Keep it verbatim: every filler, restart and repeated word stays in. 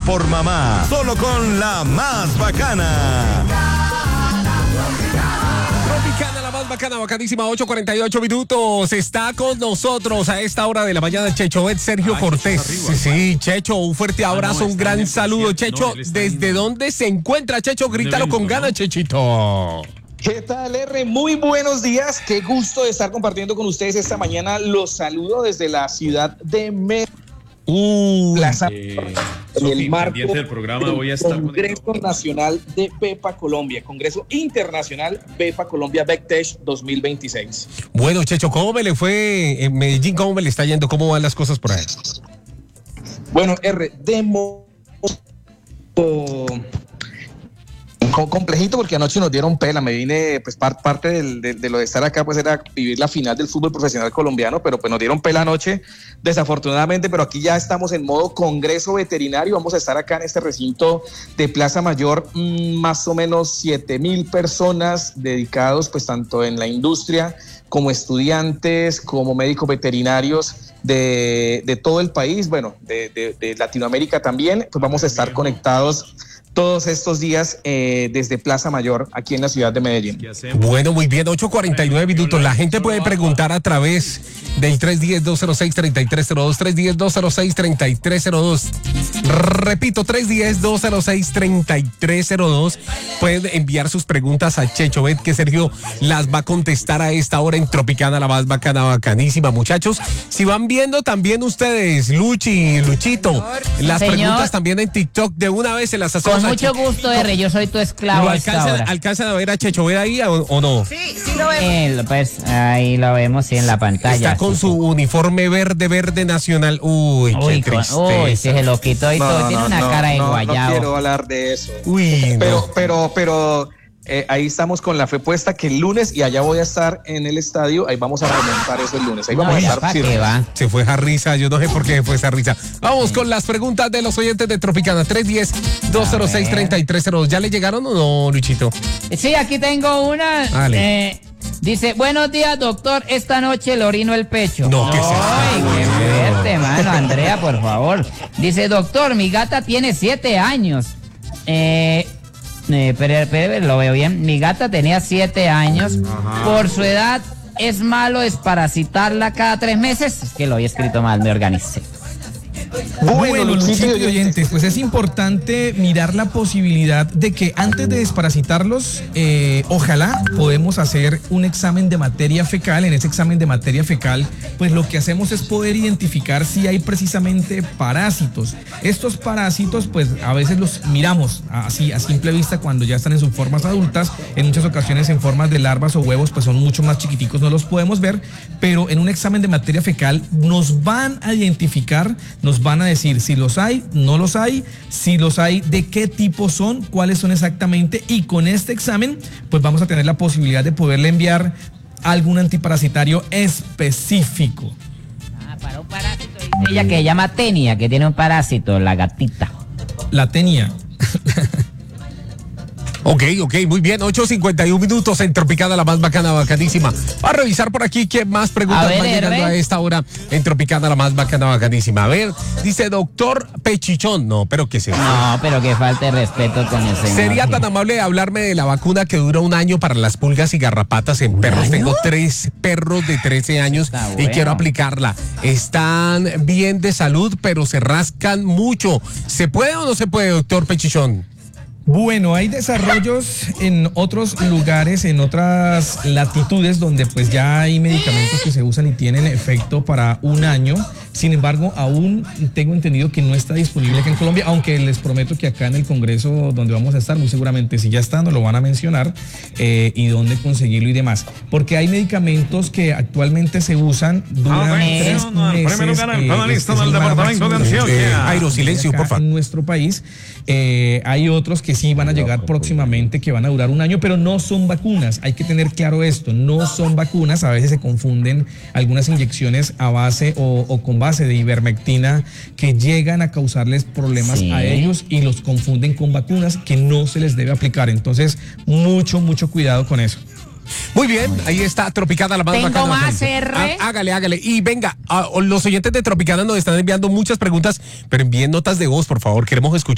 por mamá. Solo con la más bacana. Tropicana, la más bacana, bacanísima, ocho cuarenta y ocho minutos. Está con nosotros a esta hora de la mañana Chechovek Sergio ah, Cortés. Sí, sí, Checho, un fuerte abrazo, ah, no, un gran saludo. Checho, no, ¿desde dónde se encuentra, Checho? Grítalo con ganas, ¿no? Chechito. ¿Qué tal, R? Muy buenos días. Qué gusto de estar compartiendo con ustedes esta mañana. Los saludo desde la ciudad de Medellín. Uh, Plaza, eh, en el Sofi, marco del programa del voy a estar Congreso con el... Nacional de Bepa Colombia, Congreso Internacional Bepa Colombia BECTECH dos mil veintiséis. Bueno, Checho, ¿cómo me le fue en Medellín? ¿Cómo me le está yendo? ¿Cómo van las cosas por ahí? Bueno, R, demo complejito porque anoche nos dieron pela, me vine, pues par, parte del, de, de lo de estar acá pues era vivir la final del fútbol profesional colombiano, pero pues nos dieron pela anoche, desafortunadamente, pero aquí ya estamos en modo congreso veterinario, vamos a estar acá en este recinto de Plaza Mayor, mmm, más o menos siete mil personas dedicados pues tanto en la industria como estudiantes, como médicos veterinarios de, de todo el país, bueno, de, de, de Latinoamérica también, pues vamos a estar conectados todos estos días eh, desde Plaza Mayor, aquí en la ciudad de Medellín. Bueno, muy bien, ocho cuarenta y nueve minutos. La gente puede preguntar a través del tres uno cero, dos cero seis, tres tres cero dos, tres uno cero, dos cero seis, tres tres cero dos. Repito, tres uno cero, dos cero seis, tres tres cero dos. Pueden enviar sus preguntas a Chechovek, que Sergio las va a contestar a esta hora en Tropicana, la más bacana, bacanísima, muchachos. Si van viendo también ustedes, Luchi, Luchito, las Señor, preguntas también en TikTok, de una vez se las hacemos. Con mucho gusto, R, yo soy tu esclavo. ¿Alcanzan, ¿Alcanzan a ver a Chechovek ahí o, o no? Sí, sí lo vemos. Eh, pues ahí lo vemos, sí, en la pantalla. Está con sí, su sí. uniforme verde, verde nacional. Uy, Uy, qué con, tristeza. uy, sí, se lo quitó y no, todo. no, Tiene no, una no, cara de no, guayabo. No quiero hablar de eso. Uy, pero, no. pero, pero, eh, ahí estamos con la fe puesta que el lunes, y allá voy a estar en el estadio, ahí vamos a remontar eso el lunes. Ahí No, vamos ya, a estar ¿pa' qué firmes. va? Se fue a risa, yo no sé por qué fue esa risa. Vamos con las preguntas de los oyentes de Tropicana. tres uno cero, dos cero seis, tres tres cero dos. ¿Ya le llegaron o no, Luchito? Sí, aquí tengo una. Dale. Eh, dice, buenos días, doctor. Esta noche le orino el pecho. No, ¿qué es eso? Ay, qué fuerte, mano. Andrea, por favor. Dice, doctor, mi gata tiene siete años. Eh... Eh, pero, pero lo veo bien. Mi gata tenía siete años. Ajá. Por su edad, ¿es malo desparasitarla cada tres meses? Es que lo había escrito mal, me organicé. Bueno, bueno Luchito y oyentes, pues es importante mirar la posibilidad de que antes de desparasitarlos, eh, ojalá podemos hacer un examen de materia fecal. En ese examen de materia fecal, pues lo que hacemos es poder identificar si hay precisamente parásitos. Estos parásitos, pues a veces los miramos así a simple vista cuando ya están en sus formas adultas. En muchas ocasiones en formas de larvas o huevos, pues son mucho más chiquiticos, no los podemos ver, pero en un examen de materia fecal nos van a identificar, nos van a decir si los hay, no los hay, si los hay, de qué tipo son, cuáles son exactamente, y con este examen pues vamos a tener la posibilidad de poderle enviar algún antiparasitario específico. Ah, para un parásito, dice ella que se llama tenia, que tiene un parásito, la gatita. La tenia. Ok, ok, muy bien, ocho cincuenta y uno minutos en Tropicana, la más bacana, bacanísima. Va a revisar por aquí qué más preguntas a ver, van llegando Hervé. a esta hora en Tropicana, la más bacana, bacanísima. A ver, dice doctor Pechichón. No, pero que se... No, pero que falta de respeto con el señor. ¿Sería tan amable de hablarme de la vacuna que dura un año para las pulgas y garrapatas en perros? año? Tengo tres perros de trece años Está y bueno. quiero aplicarla. Están bien de salud, pero se rascan mucho. ¿Se puede o no se puede, doctor Pechichón? Bueno, hay desarrollos en otros lugares, en otras latitudes donde pues ya hay medicamentos que se usan y tienen efecto para un año. Sin embargo, aún tengo entendido que no está disponible aquí en Colombia, aunque les prometo que acá en el Congreso donde vamos a estar, muy seguramente si ya está, nos lo van a mencionar, eh, y dónde conseguirlo y demás. Porque hay medicamentos que actualmente se usan durante tres meses. Jairo, silencio, por favor. En nuestro país eh, hay otros que sí van a llegar próximamente, que van a durar un año, pero no son vacunas. Hay que tener claro esto, no son vacunas. A veces se confunden algunas inyecciones a base o, o con base de ivermectina que llegan a causarles problemas Sí. a ellos y los confunden con vacunas que no se les debe aplicar. Entonces, mucho, mucho cuidado con eso. Muy bien, ahí está Tropicana, la más Tengo bacana. más, R. Há- Hágale, hágale. Y venga, a- los oyentes de Tropicana nos están enviando muchas preguntas, pero envíen notas de voz, por favor. Queremos escuchar.